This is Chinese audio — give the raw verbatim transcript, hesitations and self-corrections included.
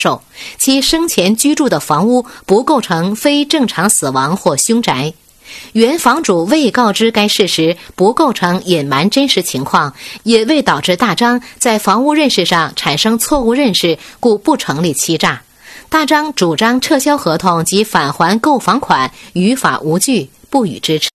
受，其生前居住的房屋不构成非正常死亡或凶宅。原房主未告知该事实，不构成隐瞒真实情况，也未导致大张在房屋认识上产生错误认识，故不成立欺诈。大张主张撤销合同及返还购房款，于法无据，不予支持。